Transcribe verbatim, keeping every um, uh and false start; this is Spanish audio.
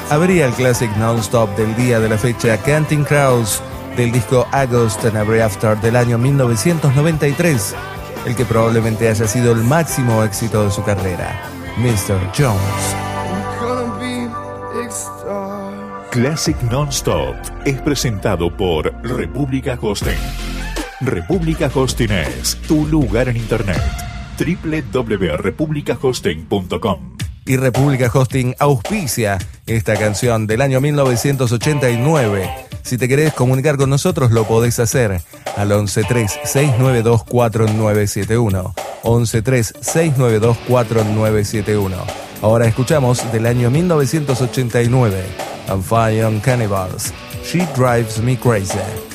abría el Classic Non-Stop del día de la fecha Counting Crows del disco August and Ever After del año mil novecientos noventa y tres, el que probablemente haya sido el máximo éxito de su carrera, mister Jones. Classic Non-Stop es presentado por República Hosting. República Hosting es tu lugar en internet. doble u doble u doble u punto república hosting punto com. Y República Hosting auspicia esta canción del año mil novecientos ochenta y nueve. Si te querés comunicar con nosotros, lo podés hacer al once tres seis nueve dos cuatro nueve siete uno. once tres seis nueve dos cuatro nueve siete uno. Ahora escuchamos del año mil novecientos ochenta y nueve, Amphibian Cannibals, She Drives Me Crazy.